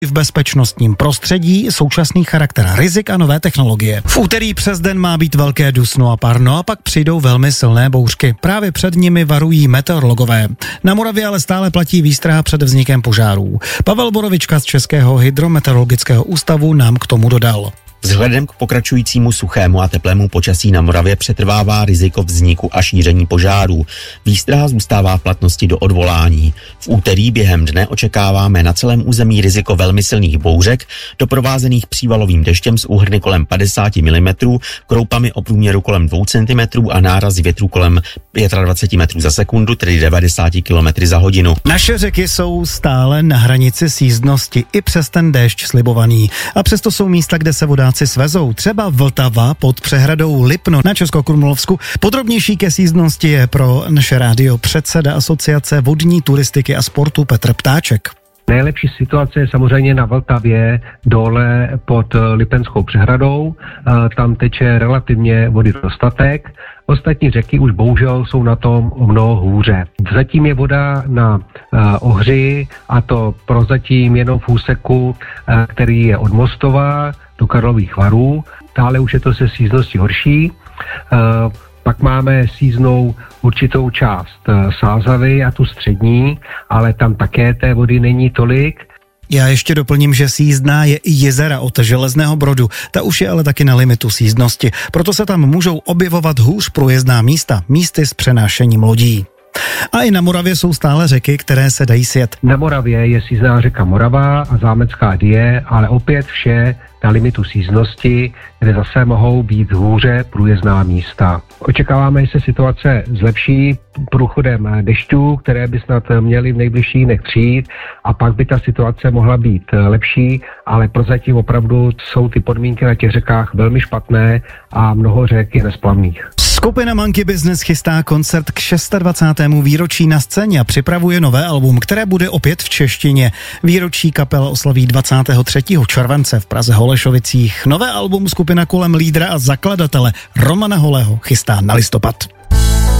v bezpečnostním prostředí, současný charakter rizik a nové technologie. V úterý přes den má být velké dusno a parno a pak přijdou velmi silné bouřky. Právě před nimi varují meteorologové. Na Moravě ale stále platí výstraha před vznikem požárů. Pavel Borovička z Českého hydrometeorologického ústavu nám k tomu dodal. Vzhledem k pokračujícímu suchému a teplému počasí na Moravě přetrvává riziko vzniku a šíření požárů. Výstraha zůstává v platnosti do odvolání. V úterý během dne očekáváme na celém území riziko velmi silných bouřek, doprovázených přívalovým deštěm s úhrny kolem 50 mm, kroupami o průměru kolem 2 cm a náraz větru kolem 25 metrů za sekundu, tedy 90 km za hodinu. Naše řeky jsou stále na hranici sjízdnosti i přes ten déšť slibovaný. A přesto jsou místa, kde se vodáci svezou, třeba Vltava pod přehradou Lipno na Českokrumlovsku. Podrobnější ke sjízdnosti je pro naše rádio předseda Asociace vodní turistiky a sportu Petr Ptáček. Nejlepší situace je samozřejmě na Vltavě dole pod Lipenskou přehradou. Tam teče relativně vody dostatek. Ostatní řeky už bohužel jsou na tom o mnoho hůře. Zatím je voda na Ohři, a to prozatím jenom v úseku, který je od Mostova do Karlových Varů. Dále už je to se sjízdností horší. Pak máme sjízdnou určitou část Sázavy a tu střední, ale tam také té vody není tolik. Já ještě doplním, že sjízdná je i jezera od Železného Brodu. Ta už je ale taky na limitu sjízdnosti. Proto se tam můžou objevovat hůř průjezdná místa, místy s přenášením lodí. A i na Moravě jsou stále řeky, které se dají sjet. Na Moravě je sjízdná řeka Morava a Zámecká Dyje, ale opět vše na limitu sjízdnosti, kde zase mohou být hůře průjezdná místa. Očekáváme, že se situace zlepší průchodem dešťů, které by snad měly v nejbližších dnech přijít, a pak by ta situace mohla být lepší, ale prozatím opravdu jsou ty podmínky na těch řekách velmi špatné a mnoho řek je nesplavných. Skupina Monkey Business chystá koncert k 26. výročí na scéně a připravuje nové album, které bude opět v češtině. Výročí kapela oslaví 23. července v Praze Holešovicích. Nové album skupina kolem lídra a zakladatele Romana Holého chystá na listopad.